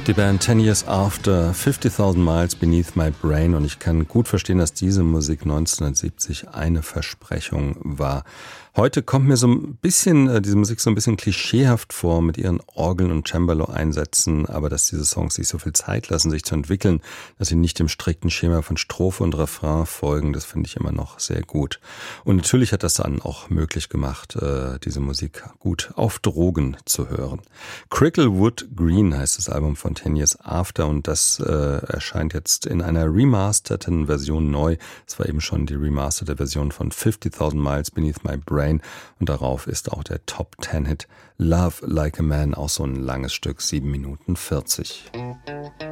Die Band 10 Years After, 50,000 Miles Beneath My Brain, und ich kann gut verstehen, dass diese Musik 1970 eine Versprechung war. Heute kommt mir so ein bisschen diese Musik so ein bisschen klischeehaft vor mit ihren Orgeln und Cembalo-Einsätzen, aber dass diese Songs sich so viel Zeit lassen, sich zu entwickeln, dass sie nicht dem strikten Schema von Strophe und Refrain folgen, das finde ich immer noch sehr gut. Und natürlich hat das dann auch möglich gemacht, diese Musik gut auf Drogen zu hören. Cricklewood Green heißt das Album von 10 Years After, und das erscheint jetzt in einer remasterten Version neu. Es war eben schon die remasterte Version von 50,000 Miles Beneath My Brain. Und darauf ist auch der Top-10-Hit Love Like a Man, auch so ein langes Stück, 7 Minuten 40.